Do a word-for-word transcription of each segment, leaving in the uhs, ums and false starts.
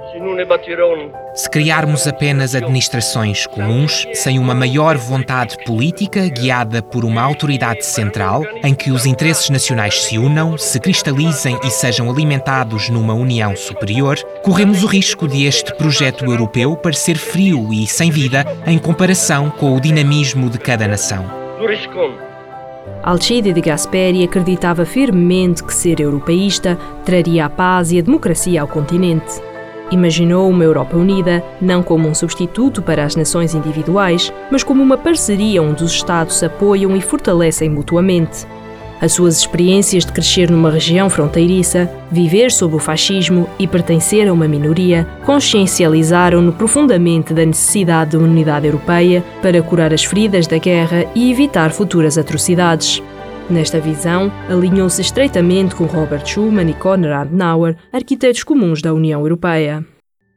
Se criarmos apenas administrações comuns, sem uma maior vontade política guiada por uma autoridade central, em que os interesses nacionais se unam, se cristalizem e sejam alimentados numa união superior, corremos o risco de este projeto europeu parecer frio e sem vida em comparação com o dinamismo de cada nação. Alcide de Gasperi acreditava firmemente que ser europeísta traria a paz e a democracia ao continente. Imaginou uma Europa unida não como um substituto para as nações individuais, mas como uma parceria onde os Estados se apoiam e fortalecem mutuamente. As suas experiências de crescer numa região fronteiriça, viver sob o fascismo e pertencer a uma minoria consciencializaram-no profundamente da necessidade de uma unidade europeia para curar as feridas da guerra e evitar futuras atrocidades. Nesta visão, alinhou-se estreitamente com Robert Schuman e Konrad Adenauer, arquitetos comuns da União Europeia.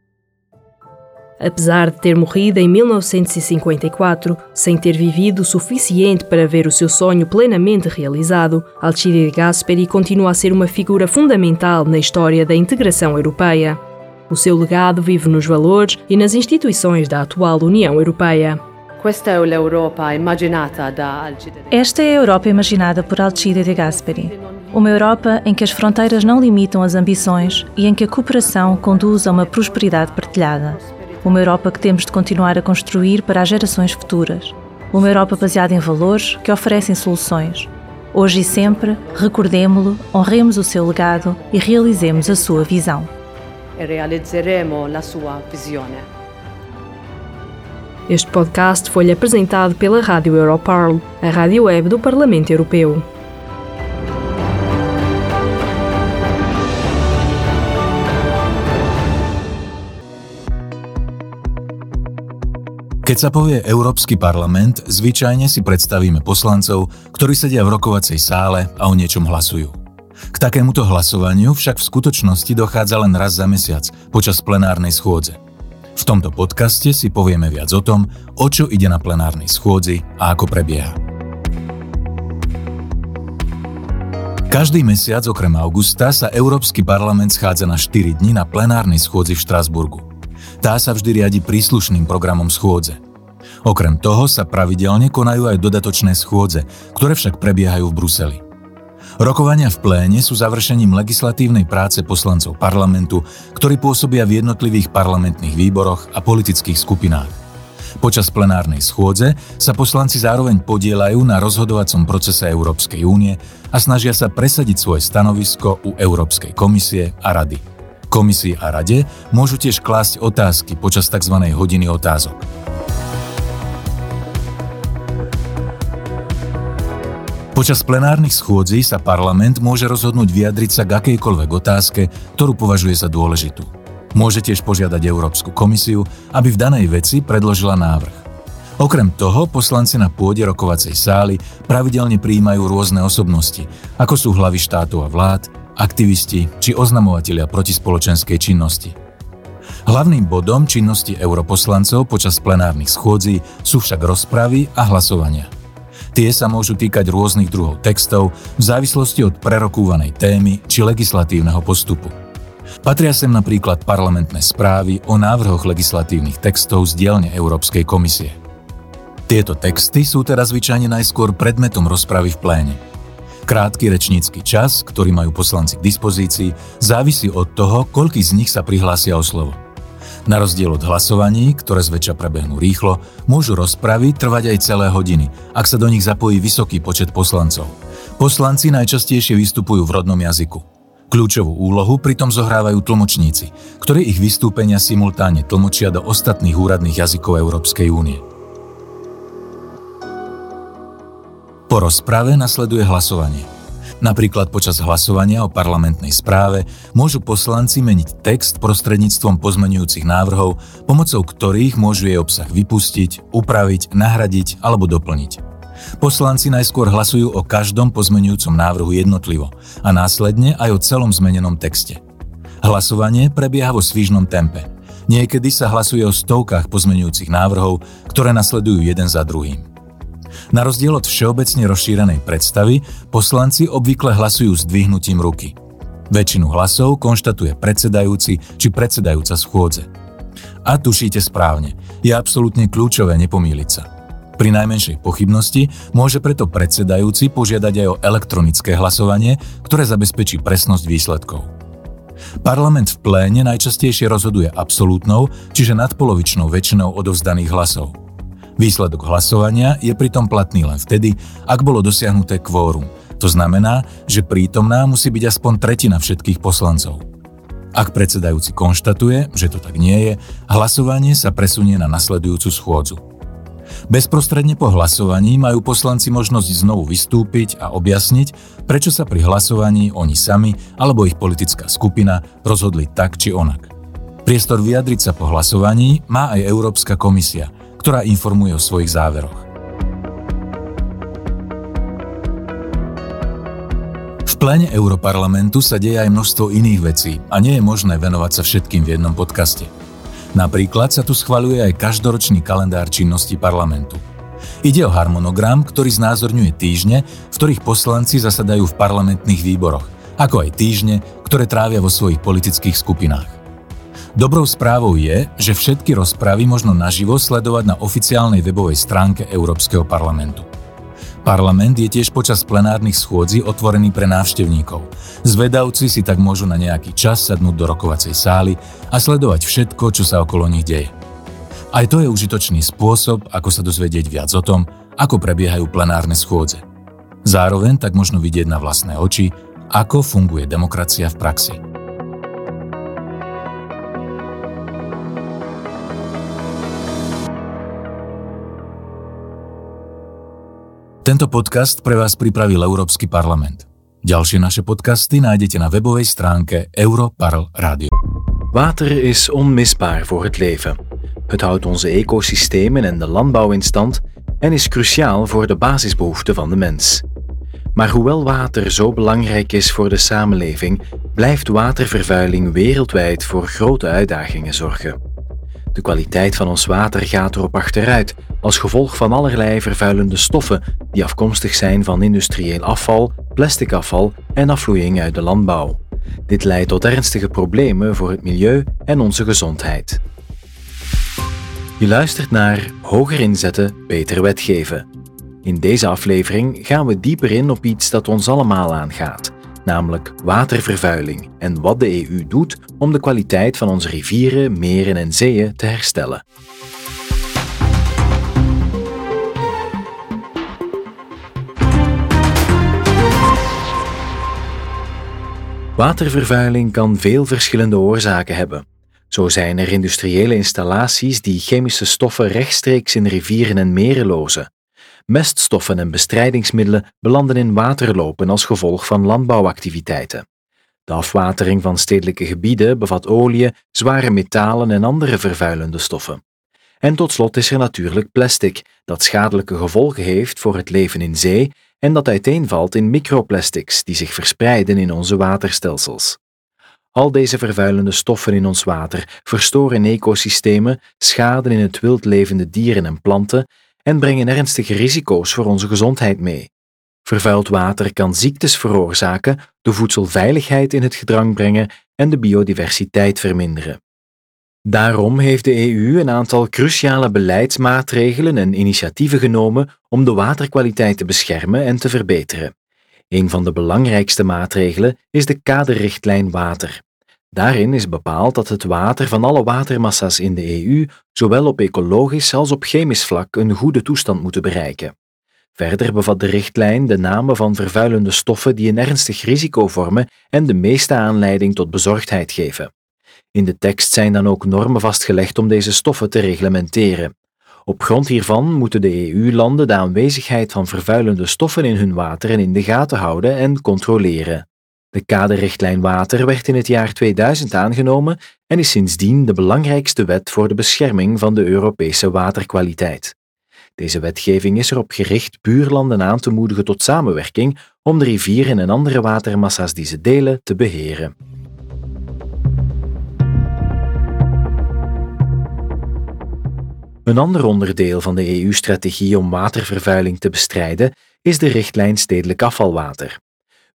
Apesar de ter morrido em mil novecentos e cinquenta e quatro, sem ter vivido o suficiente para ver o seu sonho plenamente realizado, Alcide de Gasperi continua a ser uma figura fundamental na história da integração europeia. O seu legado vive nos valores e nas instituições da atual União Europeia. Esta é a Europa imaginada por Alcide de Gasperi. Uma Europa em que as fronteiras não limitam as ambições e em que a cooperação conduz a uma prosperidade partilhada. Uma Europa que temos de continuar a construir para as gerações futuras. Uma Europa baseada em valores que oferecem soluções. Hoje e sempre, recordemo-lo, honremos o seu legado e realizemos a sua visão. E realizzeremo la sua visione. Este podcast foi-lhe apresentado pela Rádio Europarl, a rádio web do Parlamento Europeu. Keď sa povie Európsky parlament, zvyčajne si predstavíme poslancov, ktorí sedia v rokovacej sále a o niečom hlasujú. K takémuto hlasovaniu však v skutočnosti dochádza len raz za mesiac, počas plenárnej schôdze. V tomto podcaste si povieme viac o tom, o čo ide na plenárnej schôdzi a ako prebieha. Každý mesiac okrem augusta sa Európsky parlament schádza na štyri dni na plenárnej schôdzi v Štrasburgu. Tá sa vždy riadi príslušným programom schôdze. Okrem toho sa pravidelne konajú aj dodatočné schôdze, ktoré však prebiehajú v Bruseli. Rokovania v pléne sú završením legislatívnej práce poslancov parlamentu, ktorí pôsobia v jednotlivých parlamentných výboroch a politických skupinách. Počas plenárnej schôdze sa poslanci zároveň podieľajú na rozhodovacom procese Európskej únie a snažia sa presadiť svoje stanovisko u Európskej komisie a rady. Komisii a rade môžu tiež klásť otázky počas tzv. Hodiny otázok. Počas plenárnych schôdzí sa parlament môže rozhodnúť vyjadriť sa k akejkoľvek otázke, ktorú považuje za dôležitú. Môže tiež požiadať Európsku komisiu, aby v danej veci predložila návrh. Okrem toho, poslanci na pôde rokovacej sály pravidelne prijímajú rôzne osobnosti, ako sú hlavy štátov a vlád, aktivisti či oznamovatelia protispoločenskej činnosti. Hlavným bodom činnosti europoslancov počas plenárnych schôdzí sú však rozpravy a hlasovania. Tie sa môžu týkať rôznych druhov textov v závislosti od prerokúvanej témy či legislatívneho postupu. Patria sem napríklad parlamentné správy o návrhoch legislatívnych textov z dielne Európskej komisie. Tieto texty sú teraz zvyčajne najskôr predmetom rozpravy v pléne. Krátky rečnícky čas, ktorý majú poslanci k dispozícii, závisí od toho, koľký z nich sa prihlásia o slovo. Na rozdiel od hlasovaní, ktoré zväčša prebehnú rýchlo, môžu rozpravy trvať aj celé hodiny, ak sa do nich zapojí vysoký počet poslancov. Poslanci najčastejšie vystupujú v rodnom jazyku. Kľúčovú úlohu pritom zohrávajú tlmočníci, ktorí ich vystúpenia simultáne tlmočia do ostatných úradných jazykov Európskej únie. Po rozprave nasleduje hlasovanie. Napríklad počas hlasovania o parlamentnej správe môžu poslanci meniť text prostredníctvom pozmeňujúcich návrhov, pomocou ktorých môžu jej obsah vypustiť, upraviť, nahradiť alebo doplniť. Poslanci najskôr hlasujú o každom pozmeňujúcom návrhu jednotlivo a následne aj o celom zmenenom texte. Hlasovanie prebieha vo svižnom tempe. Niekedy sa hlasuje o stovkách pozmeňujúcich návrhov, ktoré nasledujú jeden za druhým. Na rozdiel od všeobecne rozšírenej predstavy, poslanci obvykle hlasujú s dvihnutím ruky. Väčšinu hlasov konštatuje predsedajúci či predsedajúca schôdze. A tušíte správne, je absolútne kľúčové nepomýliť sa. Pri najmenšej pochybnosti môže preto predsedajúci požiadať aj o elektronické hlasovanie, ktoré zabezpečí presnosť výsledkov. Parlament v pléne najčastejšie rozhoduje absolútnou, čiže nadpolovičnou väčšinou odovzdaných hlasov. Výsledok hlasovania je pritom platný len vtedy, ak bolo dosiahnuté kvórum. To znamená, že prítomná musí byť aspoň tretina všetkých poslancov. Ak predsedajúci konštatuje, že to tak nie je, hlasovanie sa presunie na nasledujúcu schôdzu. Bezprostredne po hlasovaní majú poslanci možnosť znovu vystúpiť a objasniť, prečo sa pri hlasovaní oni sami alebo ich politická skupina rozhodli tak či onak. Priestor vyjadriť sa po hlasovaní má aj Európska komisia, ktorá informuje o svojich záveroch. V pléne Europarlamentu sa deje aj množstvo iných vecí a nie je možné venovať sa všetkým v jednom podcaste. Napríklad sa tu schvaľuje aj každoročný kalendár činnosti parlamentu. Ide o harmonogram, ktorý znázorňuje týždne, v ktorých poslanci zasadajú v parlamentných výboroch, ako aj týždne, ktoré trávia vo svojich politických skupinách. Dobrou správou je, že všetky rozpravy možno naživo sledovať na oficiálnej webovej stránke Európskeho parlamentu. Parlament je tiež počas plenárnych schôdzí otvorený pre návštevníkov. Zvedavci si tak môžu na nejaký čas sadnúť do rokovacej sály a sledovať všetko, čo sa okolo nich deje. Aj to je užitočný spôsob, ako sa dozvedieť viac o tom, ako prebiehajú plenárne schôdze. Zároveň tak možno vidieť na vlastné oči, ako funguje demokracia v praxi. Tento podcast pre vás pripravil Európsky parlament. Ďalšie naše podcasty nájdete na webovej stránke Europarl Radio. Water is onmisbaar voor het leven. Het houdt onze ecosystemen en de landbouw in stand en is cruciaal voor de basisbehoeften van de mens. Maar hoewel water zo belangrijk is voor de samenleving, blijft watervervuiling wereldwijd voor grote uitdagingen zorgen. De kwaliteit van ons water gaat erop achteruit als gevolg van allerlei vervuilende stoffen die afkomstig zijn van industrieel afval, plastic afval en afvloeiing uit de landbouw. Dit leidt tot ernstige problemen voor het milieu en onze gezondheid. Je luistert naar Hoger inzetten, beter wetgeven. In deze aflevering gaan we dieper in op iets dat ons allemaal aangaat, namelijk watervervuiling en wat de E U doet om de kwaliteit van onze rivieren, meren en zeeën te herstellen. Watervervuiling kan veel verschillende oorzaken hebben. Zo zijn er industriële installaties die chemische stoffen rechtstreeks in rivieren en meren lozen. Meststoffen en bestrijdingsmiddelen belanden in waterlopen als gevolg van landbouwactiviteiten. De afwatering van stedelijke gebieden bevat oliën, zware metalen en andere vervuilende stoffen. En tot slot is er natuurlijk plastic, dat schadelijke gevolgen heeft voor het leven in zee en dat uiteenvalt in microplastics die zich verspreiden in onze waterstelsels. Al deze vervuilende stoffen in ons water verstoren ecosystemen, schaden in het wild levende dieren en planten en brengen ernstige risico's voor onze gezondheid mee. Vervuild water kan ziektes veroorzaken, de voedselveiligheid in het gedrang brengen en de biodiversiteit verminderen. Daarom heeft de E U een aantal cruciale beleidsmaatregelen en initiatieven genomen om de waterkwaliteit te beschermen en te verbeteren. Een van de belangrijkste maatregelen is de kaderrichtlijn water. Daarin is bepaald dat het water van alle watermassa's in de E U zowel op ecologisch als op chemisch vlak een goede toestand moeten bereiken. Verder bevat de richtlijn de namen van vervuilende stoffen die een ernstig risico vormen en de meeste aanleiding tot bezorgdheid geven. In de tekst zijn dan ook normen vastgelegd om deze stoffen te reglementeren. Op grond hiervan moeten de E U-landen de aanwezigheid van vervuilende stoffen in hun wateren in de gaten houden en controleren. De kaderrichtlijn water werd in het jaar tweeduizend aangenomen en is sindsdien de belangrijkste wet voor de bescherming van de Europese waterkwaliteit. Deze wetgeving is erop gericht buurlanden aan te moedigen tot samenwerking om de rivieren en andere watermassa's die ze delen te beheren. Een ander onderdeel van de E U-strategie om watervervuiling te bestrijden is de richtlijn stedelijk afvalwater.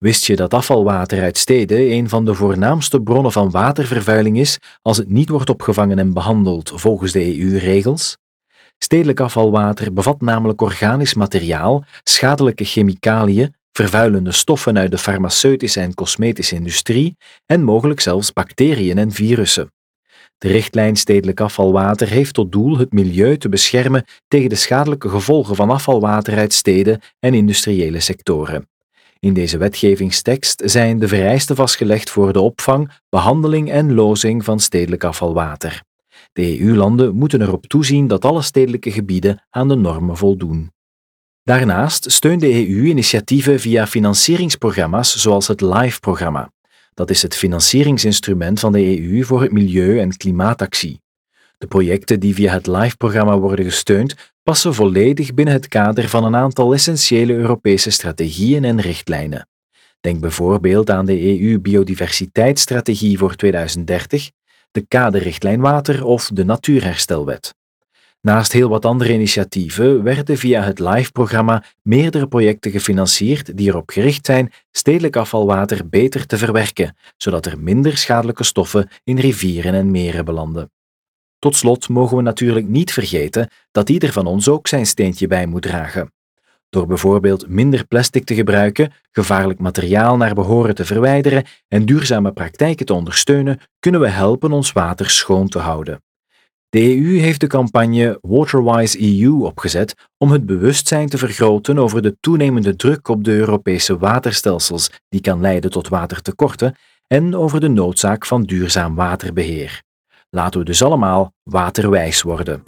Wist je dat afvalwater uit steden een van de voornaamste bronnen van watervervuiling is als het niet wordt opgevangen en behandeld volgens de E U-regels? Stedelijk afvalwater bevat namelijk organisch materiaal, schadelijke chemicaliën, vervuilende stoffen uit de farmaceutische en cosmetische industrie en mogelijk zelfs bacteriën en virussen. De richtlijn Stedelijk afvalwater heeft tot doel het milieu te beschermen tegen de schadelijke gevolgen van afvalwater uit steden en industriële sectoren. In deze wetgevingstekst zijn de vereisten vastgelegd voor de opvang, behandeling en lozing van stedelijk afvalwater. De E U-landen moeten erop toezien dat alle stedelijke gebieden aan de normen voldoen. Daarnaast steunt de E U initiatieven via financieringsprogramma's zoals het LIFE-programma. Dat is het financieringsinstrument van de E U voor het milieu- en klimaatactie. De projecten die via het LIFE-programma worden gesteund, passen volledig binnen het kader van een aantal essentiële Europese strategieën en richtlijnen. Denk bijvoorbeeld aan de E U-biodiversiteitsstrategie voor tweeduizend dertig, de kaderrichtlijn water of de Natuurherstelwet. Naast heel wat andere initiatieven werden via het LIFE-programma meerdere projecten gefinancierd die erop gericht zijn stedelijk afvalwater beter te verwerken, zodat er minder schadelijke stoffen in rivieren en meren belanden. Tot slot mogen we natuurlijk niet vergeten dat ieder van ons ook zijn steentje bij moet dragen. Door bijvoorbeeld minder plastic te gebruiken, gevaarlijk materiaal naar behoren te verwijderen en duurzame praktijken te ondersteunen, kunnen we helpen ons water schoon te houden. De E U heeft de campagne Waterwise E U opgezet om het bewustzijn te vergroten over de toenemende druk op de Europese waterstelsels die kan leiden tot watertekorten en over de noodzaak van duurzaam waterbeheer. Laten we dus allemaal waterwijs worden.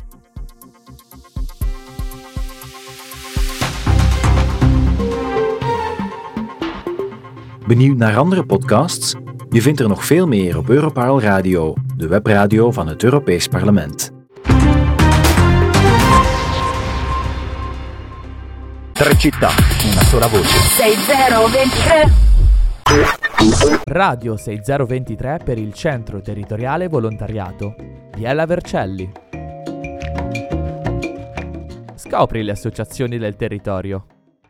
Benieuwd naar andere podcasts? Je vindt er nog veel meer op Europarl Radio, de webradio van het Europees Parlement. Tre città, una sola voce. sessanta ventitré Radio sessanta ventitré per il Centro Territoriale Volontariato. Biella Vercelli. Scopri le associazioni del territorio.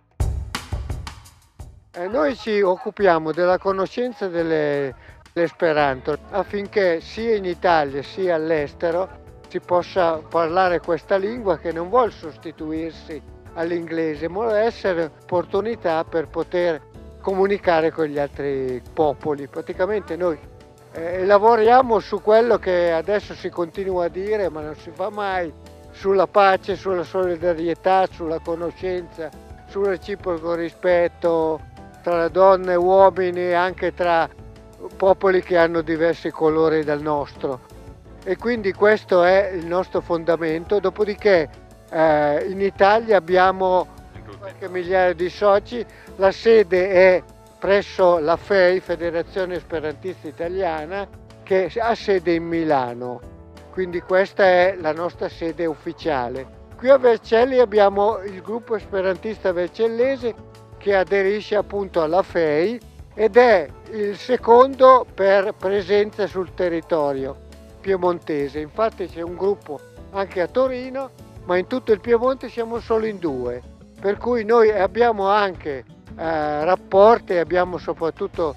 Eh, noi ci occupiamo della conoscenza delle, dell'Esperanto affinché sia in Italia sia all'estero si possa parlare questa lingua che non vuol sostituirsi all'inglese, ma vuole essere opportunità per poter comunicare con gli altri popoli. Praticamente noi eh, lavoriamo su quello che adesso si continua a dire ma non si fa mai, sulla pace, sulla solidarietà, sulla conoscenza, sul reciproco rispetto tra donne e uomini e anche tra popoli che hanno diversi colori dal nostro. E quindi questo è il nostro fondamento. Dopodiché eh, in Italia abbiamo qualche migliaia di soci, la sede è presso la F E I, Federazione Esperantista Italiana, che ha sede in Milano, quindi questa è la nostra sede ufficiale. Qui a Vercelli abbiamo il gruppo esperantista vercellese che aderisce appunto alla F E I ed è il secondo per presenza sul territorio piemontese. Infatti c'è un gruppo anche a Torino, ma in tutto il Piemonte siamo solo in due, per cui noi abbiamo anche eh, rapporti, abbiamo soprattutto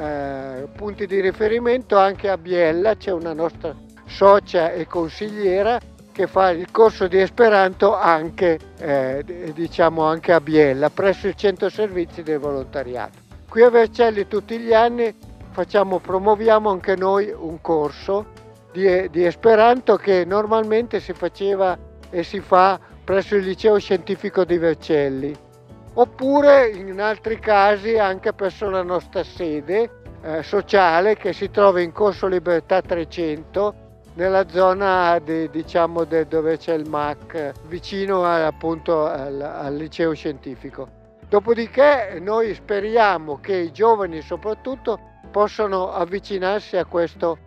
eh, punti di riferimento anche a Biella. C'è una nostra socia e consigliera che fa il corso di Esperanto anche, eh, diciamo anche a Biella, presso il centro servizi del volontariato. Qui a Vercelli tutti gli anni facciamo, promuoviamo anche noi un corso di, di Esperanto che normalmente si faceva e si fa presso il liceo scientifico di Vercelli, oppure in altri casi anche presso la nostra sede eh, sociale che si trova in Corso Libertà trecento, nella zona di, diciamo de, dove c'è il M A C, vicino a, appunto al, al liceo scientifico. Dopodiché noi speriamo che i giovani soprattutto possano avvicinarsi a questo,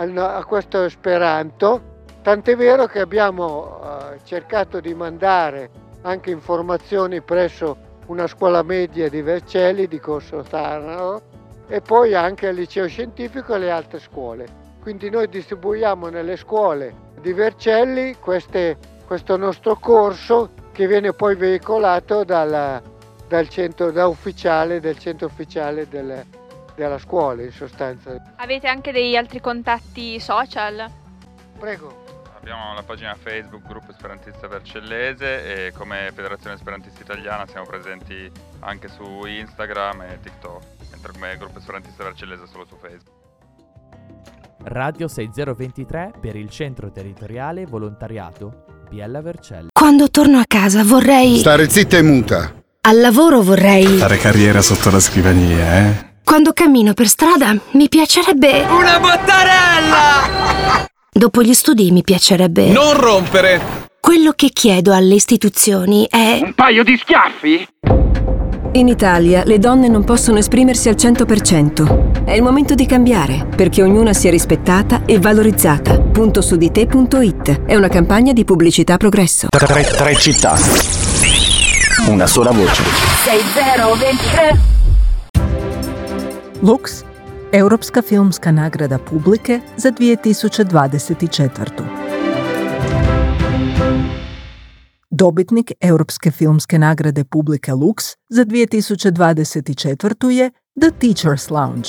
a questo Esperanto, tant'è vero che abbiamo uh, cercato di mandare anche informazioni presso una scuola media di Vercelli, di Corso Tanaro, e poi anche al liceo scientifico e alle altre scuole. Quindi noi distribuiamo nelle scuole di Vercelli queste, questo nostro corso che viene poi veicolato dalla, dal centro, da ufficiale, del centro ufficiale del, della scuola in sostanza. Avete anche degli altri contatti social? Prego. Abbiamo la pagina Facebook Gruppo Esperantista Vercellese e come Federazione Esperantista Italiana siamo presenti anche su Instagram e TikTok, mentre come Gruppo Esperantista Vercellese solo su Facebook. Radio sei zero due tre per il Centro Territoriale Volontariato Biella Vercelli. Quando torno a casa vorrei... Stare zitta e muta. Al lavoro vorrei... Fare carriera sotto la scrivania, eh? Quando cammino per strada mi piacerebbe... Una bottarella! Dopo gli studi mi piacerebbe... Non rompere! Quello che chiedo alle istituzioni è... Un paio di schiaffi? In Italia le donne non possono esprimersi al cento per cento. È il momento di cambiare, perché ognuna sia rispettata e valorizzata. punto su di te punto it è una campagna di pubblicità Progresso. Tre, tre città. Una sola voce. sei zero due tre. Lux, Europska filmska nagrada publike za dvije tisuće dvadeset četvrtu. Dobitnik Europske filmske nagrade publike Lux za dvije tisuće dvadeset četvrtu je The Teacher's Lounge.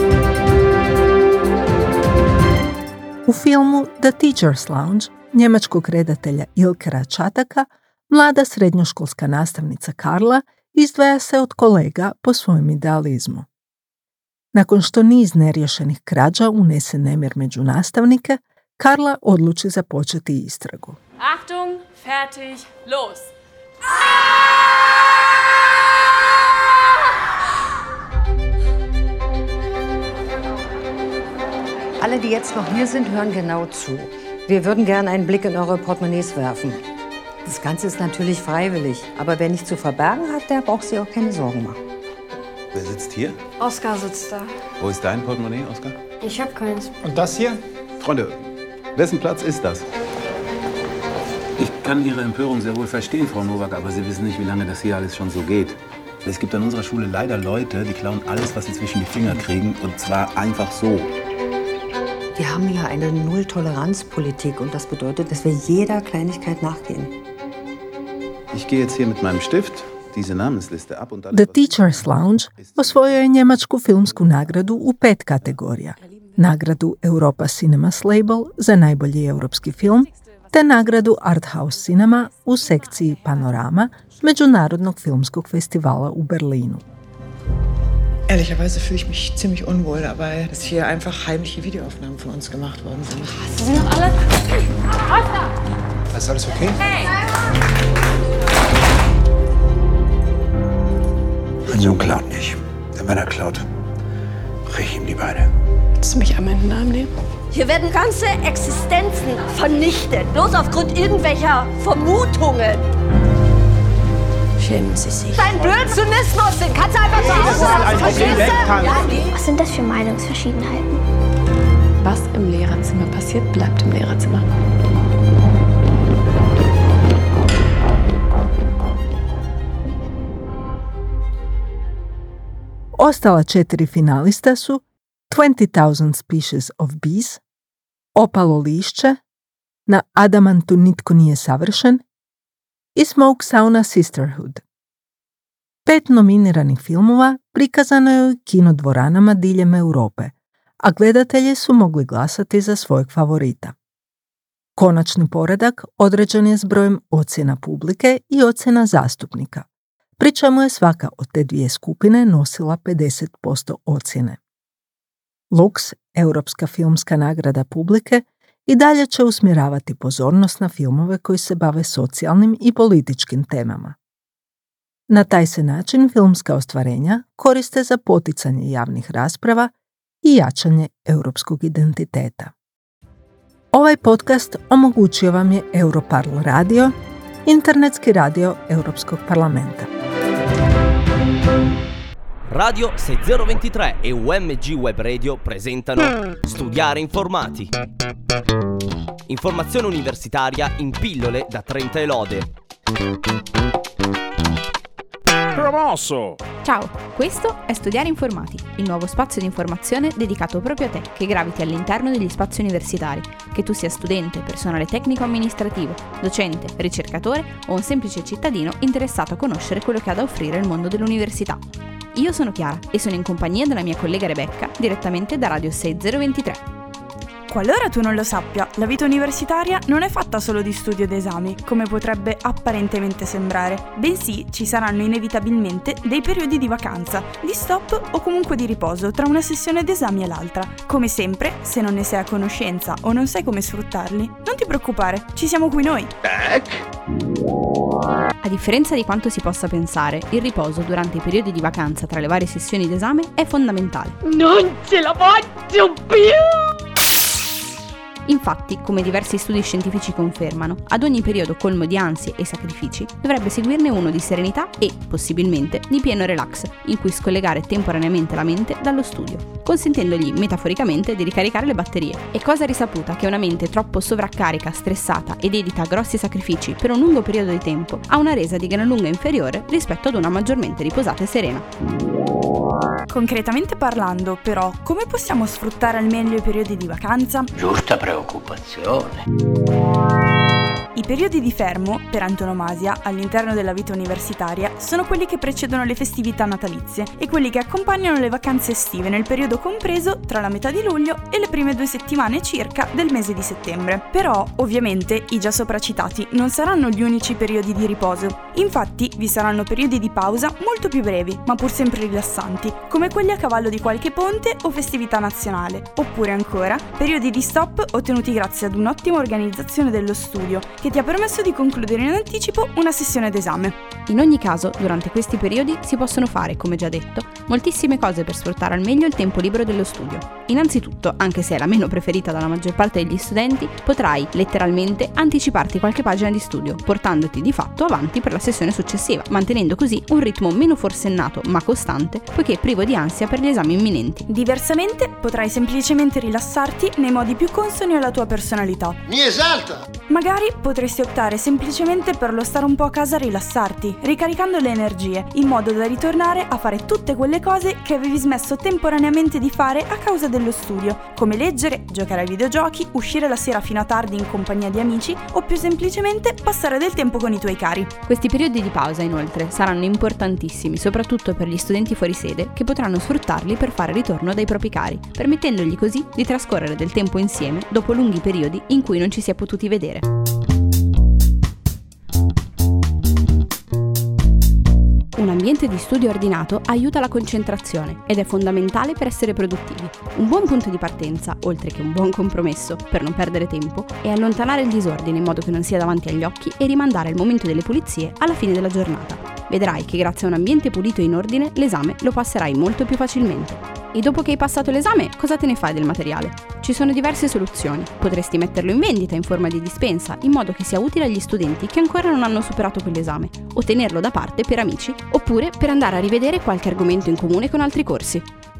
U filmu The Teacher's Lounge njemačkog redatelja Ilkera Čataka mlada srednjoškolska nastavnica Karla izdvaja se od kolega po svojem idealizmu. Nakon što niz neriješenih krađa unese nemir među nastavnike, Karla odluči započeti istragu. Achtung, fertig, los! Alle, die jetzt noch hier sind, hören genau zu. Wir würden gerne einen Blick in eure Portemonnaies werfen. Das Ganze ist natürlich freiwillig, aber wer nichts zu verbergen hat, der braucht sich auch keine Sorgen machen. Wer sitzt hier? Oskar sitzt da. Wo ist dein Portemonnaie, Oskar? Ich hab keins. Und das hier? Freunde, wessen Platz ist das? Ich kann Ihre Empörung sehr wohl verstehen, Frau Nowak, aber Sie wissen nicht, wie lange das hier alles schon so geht. Es gibt an unserer Schule leider Leute, die klauen alles, was sie zwischen die Finger kriegen, und zwar einfach so. Wir haben ja eine Null-Toleranz-Politik und das bedeutet, dass wir jeder Kleinigkeit nachgehen. Ich gehe jetzt hier mit meinem Stift diese Namensliste ab und alles, The Teacher's Lounge osvojio je njemačku filmsku nagradu u pet kategorija. Nagradu Europa Cinemas Label za najbolji europski film, te nagradu Arthouse Cinema u sekciji Panorama Međunarodnog filmskog festivala u Berlinu. Ehrlicherweise fühle ich mich ziemlich unwohl dabei, dass hier einfach heimliche Videoaufnahmen von uns gemacht worden sind. Sie sind doch alle... Oskar! Ist alles okay? Hey! Mein Sohn klaut nicht. Denn wenn er klaut, brech ich ihm die Beine. Willst du mich an meinen Namen nehmen? Hier werden ganze Existenzen vernichtet, bloß aufgrund irgendwelcher Vermutungen. Schämen Sie sich. Dein Blödsinnismus, den kannst du einfach zu Hause lassen, verstehst du? Ja, nee. Was sind das für Meinungsverschiedenheiten? Was im Lehrerzimmer passiert, bleibt im Lehrerzimmer. Ostala četiri finalista su twenty thousand Species of Bees, Opalo lišće, Na adamantu nitko nije savršen i Smoke Sauna Sisterhood. Pet nominiranih filmova prikazano je u kinodvoranama diljem Europe, a gledatelji su mogli glasati za svojeg favorita. Konačni poredak određen je s brojem ocjena publike i ocjena zastupnika, pri čemu je svaka od te dvije skupine nosila pedeset posto ocjene. Lux, Europska filmska nagrada publike, i dalje će usmjeravati pozornost na filmove koji se bave socijalnim i političkim temama. Na taj se način filmska ostvarenja koriste za poticanje javnih rasprava i jačanje europskog identiteta. Ovaj podcast omogućio vam je Europarl radio, internetski radio Europskog parlamenta. Radio sei zero due tre e U M G Web Radio presentano Studiare Informati. Informazione universitaria in pillole da trenta e lode. Promosso! Ciao, questo è Studiare Informati, il nuovo spazio di informazione dedicato proprio a te che graviti all'interno degli spazi universitari, che tu sia studente, personale tecnico-amministrativo, docente, ricercatore o un semplice cittadino interessato a conoscere quello che ha da offrire il mondo dell'università. Io sono Chiara e sono in compagnia della mia collega Rebecca, direttamente da Radio sei zero ventitré. Qualora tu non lo sappia, la vita universitaria non è fatta solo di studio ed esami, come potrebbe apparentemente sembrare, bensì ci saranno inevitabilmente dei periodi di vacanza, di stop o comunque di riposo tra una sessione d'esami e l'altra. Come sempre, se non ne sei a conoscenza o non sai come sfruttarli, non ti preoccupare, ci siamo qui noi. A differenza di quanto si possa pensare, il riposo durante i periodi di vacanza tra le varie sessioni d'esame è fondamentale. Non ce la faccio più! Infatti, come diversi studi scientifici confermano, ad ogni periodo colmo di ansie e sacrifici dovrebbe seguirne uno di serenità e, possibilmente, di pieno relax, in cui scollegare temporaneamente la mente dallo studio, consentendogli metaforicamente di ricaricare le batterie. È cosa risaputa che una mente troppo sovraccarica, stressata e dedita a grossi sacrifici per un lungo periodo di tempo ha una resa di gran lunga inferiore rispetto ad una maggiormente riposata e serena. Concretamente parlando, però, come possiamo sfruttare al meglio i periodi di vacanza? Giusta preoccupazione. I periodi di fermo, per antonomasia, all'interno della vita universitaria, sono quelli che precedono le festività natalizie e quelli che accompagnano le vacanze estive nel periodo compreso tra la metà di luglio e le prime due settimane circa del mese di settembre. Però, ovviamente, i già sopracitati non saranno gli unici periodi di riposo. Infatti, vi saranno periodi di pausa molto più brevi, ma pur sempre rilassanti, come quelli a cavallo di qualche ponte o festività nazionale, oppure ancora periodi di stop ottenuti grazie ad un'ottima organizzazione dello studio, che ti ha permesso di concludere in anticipo una sessione d'esame. In ogni caso, durante questi periodi si possono fare, come già detto, moltissime cose per sfruttare al meglio il tempo libero dello studio. Innanzitutto, anche se è la meno preferita dalla maggior parte degli studenti, potrai, letteralmente, anticiparti qualche pagina di studio, portandoti di fatto avanti per la sessione successiva, mantenendo così un ritmo meno forsennato ma costante, poiché privo di ansia per gli esami imminenti. Diversamente, potrai semplicemente rilassarti nei modi più consoni alla tua personalità. Mi esalta! Magari potresti optare semplicemente per lo stare un po' a casa a rilassarti, ricaricando le energie, in modo da ritornare a fare tutte quelle cose che avevi smesso temporaneamente di fare a causa dello studio, come leggere, giocare ai videogiochi, uscire la sera fino a tardi in compagnia di amici o più semplicemente passare del tempo con i tuoi cari. Questi periodi di pausa, inoltre, saranno importantissimi, soprattutto per gli studenti fuori sede, che potranno sfruttarli per fare ritorno dai propri cari, permettendogli così di trascorrere del tempo insieme dopo lunghi periodi in cui non ci si è potuti vedere. Un ambiente di studio ordinato aiuta la concentrazione ed è fondamentale per essere produttivi. Un buon punto di partenza, oltre che un buon compromesso per non perdere tempo, è allontanare il disordine in modo che non sia davanti agli occhi e rimandare il momento delle pulizie alla fine della giornata. Vedrai che grazie a un ambiente pulito e in ordine l'esame lo passerai molto più facilmente. E dopo che hai passato l'esame, cosa te ne fai del materiale? Ci sono diverse soluzioni. Potresti metterlo in vendita in forma di dispensa, in modo che sia utile agli studenti che ancora non hanno superato quell'esame, o tenerlo da parte per amici, oppure per andare a rivedere qualche argomento in comune con altri corsi.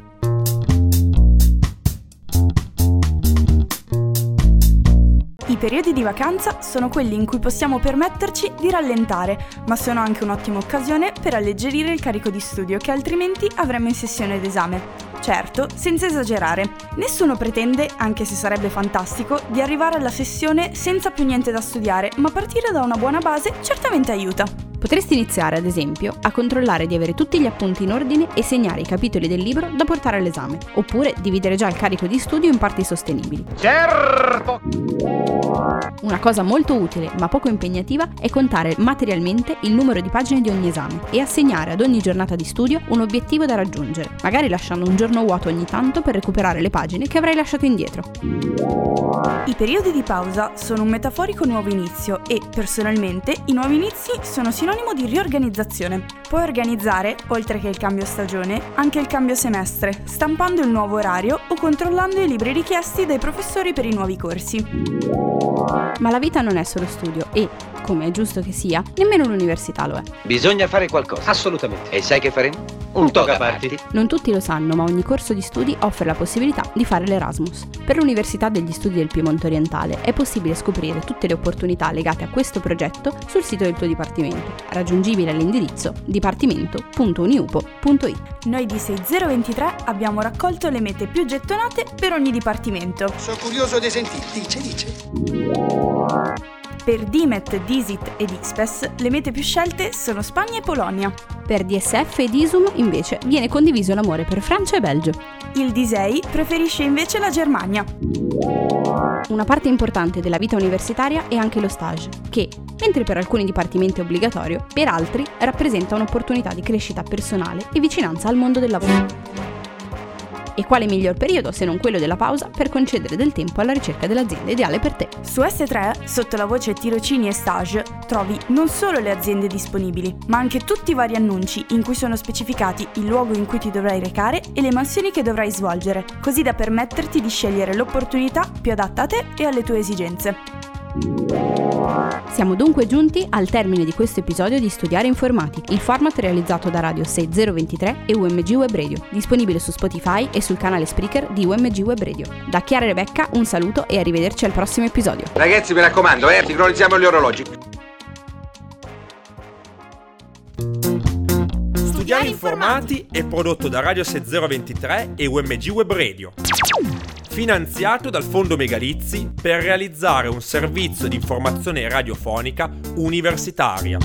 I periodi di vacanza sono quelli in cui possiamo permetterci di rallentare, ma sono anche un'ottima occasione per alleggerire il carico di studio che altrimenti avremmo in sessione d'esame. Certo, senza esagerare. Nessuno pretende, anche se sarebbe fantastico, di arrivare alla sessione senza più niente da studiare, ma partire da una buona base certamente aiuta. Potresti iniziare, ad esempio, a controllare di avere tutti gli appunti in ordine e segnare i capitoli del libro da portare all'esame, oppure dividere già il carico di studio in parti sostenibili. Certo! Una cosa molto utile, ma poco impegnativa, è contare materialmente il numero di pagine di ogni esame e assegnare ad ogni giornata di studio un obiettivo da raggiungere, magari lasciando un giorno vuoto ogni tanto per recuperare le pagine che avrai lasciato indietro. I periodi di pausa sono un metaforico nuovo inizio e, personalmente, i nuovi inizi sono sinonimo di riorganizzazione. Puoi organizzare, oltre che il cambio stagione, anche il cambio semestre, stampando il nuovo orario o controllando i libri richiesti dai professori per i nuovi corsi. Ma la vita non è solo studio e, come è giusto che sia, nemmeno l'università lo è. Bisogna fare qualcosa. Assolutamente. E sai che faremo? Un toga party. Non tutti lo sanno, ma ogni corso di studi offre la possibilità di fare l'Erasmus. Per l'Università degli Studi del Piemonte Orientale è possibile scoprire tutte le opportunità legate a questo progetto sul sito del tuo dipartimento, raggiungibile all'indirizzo dipartimento punto uniupo punto it. Noi di sei zero ventitré abbiamo raccolto le mete più gettonate per ogni dipartimento. Sono curioso di sentire. Dice, dice. Per D I M E T, D I S I T ed I C P E S le mete più scelte sono Spagna e Polonia. Per D S F ed I S U M invece viene condiviso l'amore per Francia e Belgio. Il D S E I preferisce invece la Germania. Una parte importante della vita universitaria è anche lo stage, che, mentre per alcuni dipartimenti è obbligatorio, per altri rappresenta un'opportunità di crescita personale e vicinanza al mondo del lavoro. E quale miglior periodo se non quello della pausa per concedere del tempo alla ricerca dell'azienda ideale per te? Su S tre, sotto la voce tirocini e stage, trovi non solo le aziende disponibili, ma anche tutti i vari annunci in cui sono specificati il luogo in cui ti dovrai recare e le mansioni che dovrai svolgere, così da permetterti di scegliere l'opportunità più adatta a te e alle tue esigenze. Siamo dunque giunti al termine di questo episodio di Studiare Informati, il format realizzato da Radio sei zero ventitré e U M G Web Radio, disponibile su Spotify e sul canale Spreaker di U M G Web Radio. Da Chiara e Rebecca un saluto e arrivederci al prossimo episodio. Ragazzi, mi raccomando, eh, sincronizziamo gli orologi. Studiare Informati è prodotto da Radio sei zero ventitré e U M G Web Radio, finanziato dal Fondo Megalizzi per realizzare un servizio di informazione radiofonica universitaria.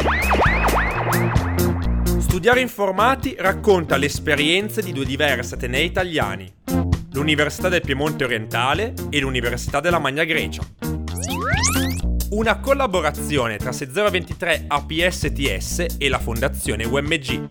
Studiare Informati racconta le esperienze di due diversi atenei italiani, l'Università del Piemonte Orientale e l'Università della Magna Grecia. Una collaborazione tra sei zero ventitré A P S T S e la Fondazione U M G.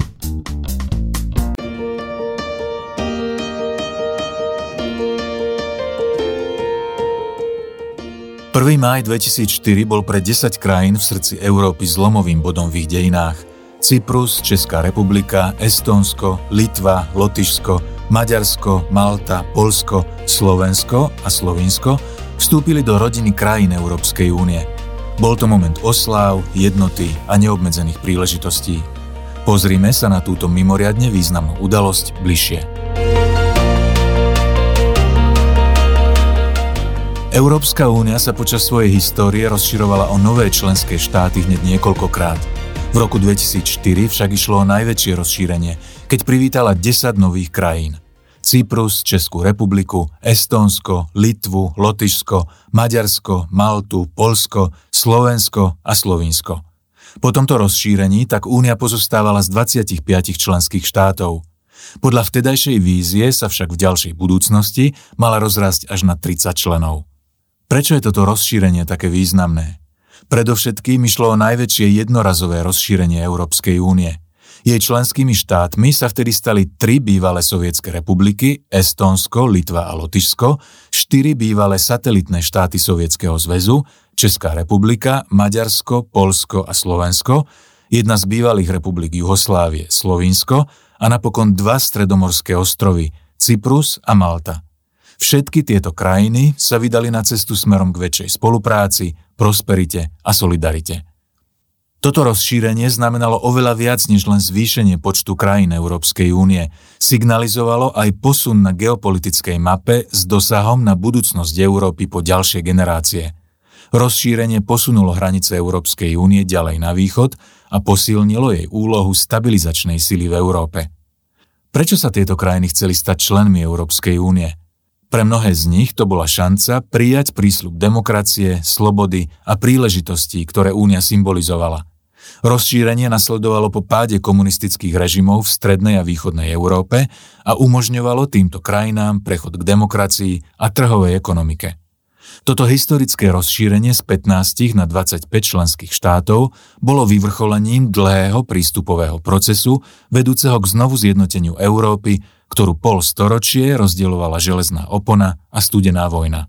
prvý máj dvetisícštyri bol pre desať krajín v srdci Európy zlomovým bodom v ich dejinách. Cyprus, Česká republika, Estónsko, Litva, Lotyšsko, Maďarsko, Malta, Poľsko, Slovensko a Slovinsko vstúpili do rodiny krajín Európskej únie. Bol to moment osláv, jednoty a neobmedzených príležitostí. Pozrime sa na túto mimoriadne významnú udalosť bližšie. Európska únia sa počas svojej histórie rozširovala o nové členské štáty hneď niekoľkokrát. V roku dvetisícštyri však išlo o najväčšie rozšírenie, keď privítala desať nových krajín. Cyprus, Českú republiku, Estónsko, Litvu, Lotyšsko, Maďarsko, Maltu, Poľsko, Slovensko a Slovinsko. Po tomto rozšírení tak únia pozostávala z dvadsaťpäť členských štátov. Podľa vtedajšej vízie sa však v ďalšej budúcnosti mala rozrásť až na tridsať členov. Prečo je toto rozšírenie také významné? Predovšetkým išlo o najväčšie jednorazové rozšírenie Európskej únie. Jej členskými štátmi sa vtedy stali tri bývalé sovietske republiky, Estónsko, Litva a Lotyšsko, štyri bývalé satelitné štáty Sovietskeho zväzu, Česká republika, Maďarsko, Poľsko a Slovensko, jedna z bývalých republik Juhoslávie, Slovinsko a napokon dva stredomorské ostrovy, Cyprus a Malta. Všetky tieto krajiny sa vydali na cestu smerom k väčšej spolupráci, prosperite a solidarite. Toto rozšírenie znamenalo oveľa viac než len zvýšenie počtu krajín Európskej únie. Signalizovalo aj posun na geopolitickej mape s dosahom na budúcnosť Európy po ďalšie generácie. Rozšírenie posunulo hranice Európskej únie ďalej na východ a posilnilo jej úlohu stabilizačnej sily v Európe. Prečo sa tieto krajiny chceli stať členmi Európskej únie? Pre mnohé z nich to bola šanca prijať prísľub demokracie, slobody a príležitostí, ktoré únia symbolizovala. Rozšírenie nasledovalo po páde komunistických režimov v strednej a východnej Európe a umožňovalo týmto krajinám prechod k demokracii a trhovej ekonomike. Toto historické rozšírenie z pätnásť na dvadsaťpäť členských štátov bolo vyvrcholením dlhého prístupového procesu vedúceho k znovu zjednoteniu Európy, ktorú pol storočie rozdielovala železná opona a studená vojna.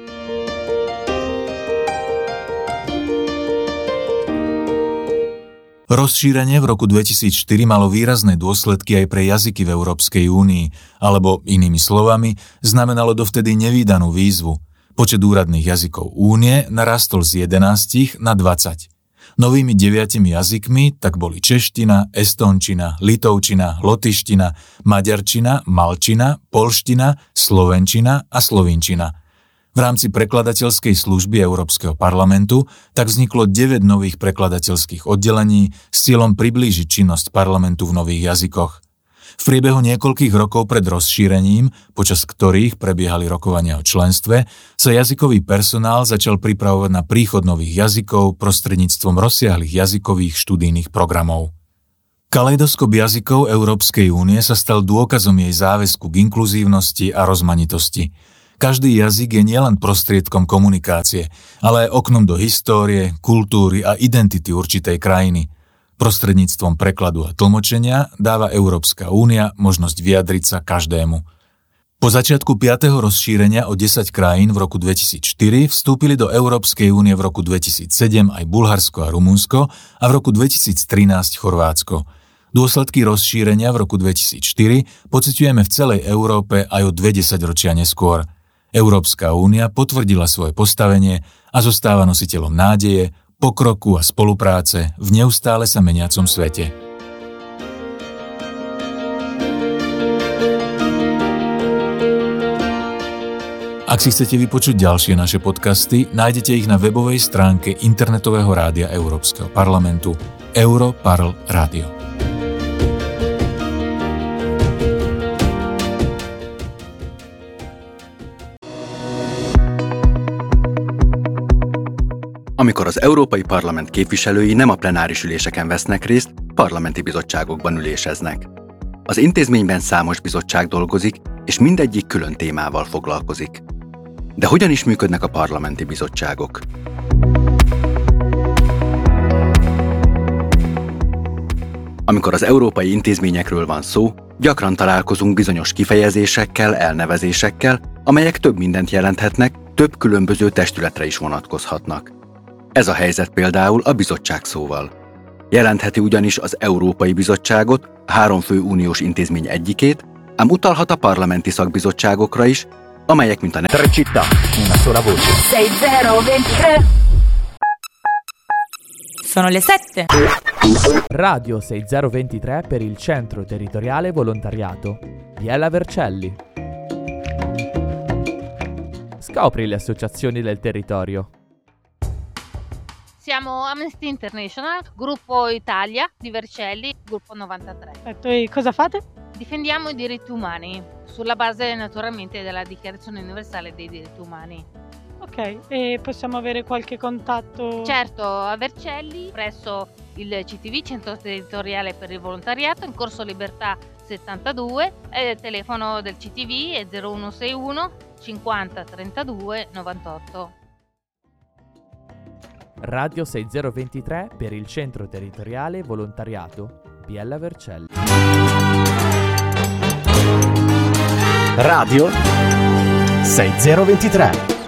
Rozšírenie v roku dvetisícštyri malo výrazné dôsledky aj pre jazyky v Európskej únii, alebo inými slovami, znamenalo dovtedy nevídanú výzvu. Počet úradných jazykov Únie narastol z jedenástich na dvadsať. Novými deviatimi jazykmi tak boli čeština, estónčina, litovčina, lotyština, maďarčina, malčina, poľština, slovenčina a slovinčina. V rámci prekladateľskej služby Európskeho parlamentu tak vzniklo deväť nových prekladateľských oddelení s cieľom priblížiť činnosť parlamentu v nových jazykoch. V priebehu niekoľkých rokov pred rozšírením, počas ktorých prebiehali rokovania o členstve, sa jazykový personál začal pripravovať na príchod nových jazykov prostredníctvom rozsiahlych jazykových študijných programov. Kaleidoskop jazykov Európskej únie sa stal dôkazom jej záväzku k inkluzívnosti a rozmanitosti. Každý jazyk je nielen prostriedkom komunikácie, ale aj oknom do histórie, kultúry a identity určitej krajiny. Prostredníctvom prekladu a tlmočenia dáva Európska únia možnosť vyjadriť sa každému. Po začiatku piateho rozšírenia o desať krajín v roku dvetisícštyri vstúpili do Európskej únie v roku dvetisícsedem aj Bulharsko a Rumunsko a v roku dvetisíctrinásť Chorvátsko. Dôsledky rozšírenia v roku dvetisícštyri pociťujeme v celej Európe aj o dve desaťročia neskôr. Európska únia potvrdila svoje postavenie a zostáva nositeľom nádeje, pokroku a spolupráce v neustále sa meniacom svete. Ak si chcete vypočuť ďalšie naše podcasty, nájdete ich na webovej stránke internetového rádia Európskeho parlamentu Europarl Radio. Amikor az Európai Parlament képviselői nem a plenáris üléseken vesznek részt, parlamenti bizottságokban üléseznek. Az intézményben számos bizottság dolgozik, és mindegyik külön témával foglalkozik. De hogyan is működnek a parlamenti bizottságok? Amikor az európai intézményekről van szó, gyakran találkozunk bizonyos kifejezésekkel, elnevezésekkel, amelyek több mindent jelenthetnek, több különböző testületre is vonatkozhatnak. Ez a helyzet például a bizottság szóval. Jelentheti ugyanis az Európai Bizottságot, a három fő uniós intézmény egyikét, ám utalhat a parlamenti szakbizottságokra is, amelyek mint a Tre città, una sola voce. sei zero ventitré. Sono le sette. Radio sei zero ventitré per il Centro Territoriale Volontariato. Biella Vercelli. Scopri le associazioni del territorio. Siamo Amnesty International, Gruppo Italia di Vercelli, Gruppo novantatré. E cosa fate? Difendiamo i diritti umani, sulla base naturalmente della Dichiarazione Universale dei Diritti Umani. Ok, e possiamo avere qualche contatto? Certo, a Vercelli, presso il C T V, Centro Territoriale per il Volontariato, in Corso Libertà settantadue, e il telefono del C T V è zero uno sei uno cinquanta trentadue novantotto. Radio sei zero ventitré per il Centro Territoriale Volontariato Biella Vercelli. Radio sei zero ventitré.